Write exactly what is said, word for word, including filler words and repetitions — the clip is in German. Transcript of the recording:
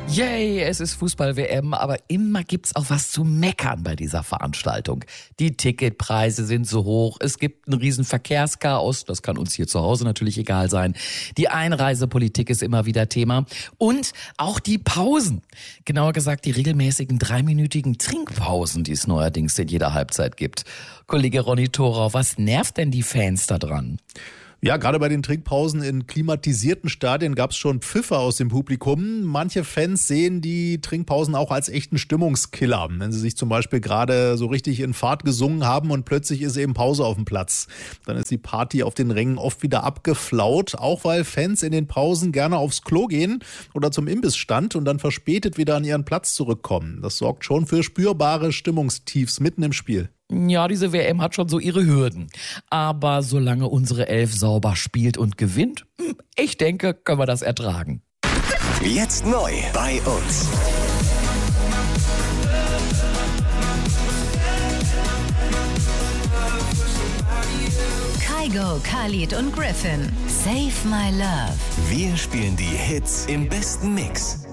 Yay, es ist Fußball-W M, aber immer gibt's auch was zu meckern bei dieser Veranstaltung. Die Ticketpreise sind so hoch, es gibt einen riesen Verkehrschaos, das kann uns hier zu Hause natürlich egal sein. Die Einreisepolitik ist immer wieder Thema und auch die Pausen. Genauer gesagt die regelmäßigen dreiminütigen Trinkpausen, die es neuerdings in jeder Halbzeit gibt. Kollege Ronny Thorau, was nervt denn die Fans da dran? Ja, gerade bei den Trinkpausen in klimatisierten Stadien gab es schon Pfiffe aus dem Publikum. Manche Fans sehen die Trinkpausen auch als echten Stimmungskiller, wenn sie sich zum Beispiel gerade so richtig in Fahrt gesungen haben und plötzlich ist eben Pause auf dem Platz. Dann ist die Party auf den Rängen oft wieder abgeflaut, auch weil Fans in den Pausen gerne aufs Klo gehen oder zum Imbissstand und dann verspätet wieder an ihren Platz zurückkommen. Das sorgt schon für spürbare Stimmungstiefs mitten im Spiel. Ja, diese W M hat schon so ihre Hürden. Aber solange unsere Elf sauber spielt und gewinnt, ich denke, können wir das ertragen. Jetzt neu bei uns. Kygo, Khalid und Griffin. Save My Love. Wir spielen die Hits im besten Mix.